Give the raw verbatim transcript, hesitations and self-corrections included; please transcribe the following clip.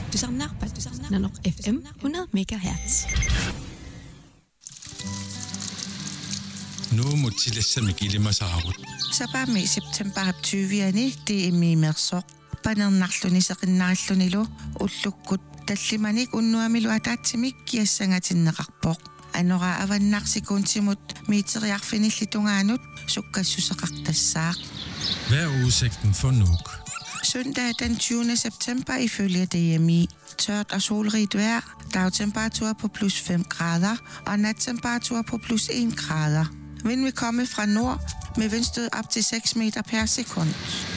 Du samnarpat Nanoq F M hundrede megahertz. Nu må tillæssamme gillimasaarut. Sapami september tyviani det immersoq panernerluni seqinnarillunilu ullukkut tallimanik unnuamilu ataatsimik kiassangatinneqarpoq anora avannarsikuntimut miiteriarfinillitungaanut sukkassuseqartassaaq. Hvad er udsigten for Nuuk? Søndag den tyvende september ifølge D M I. Tørt og solrigt vejr, dagtemperatur på plus fem grader og nattemperatur på plus en grader. Vind vil komme fra nord med vindstød op til seks meter per sekund.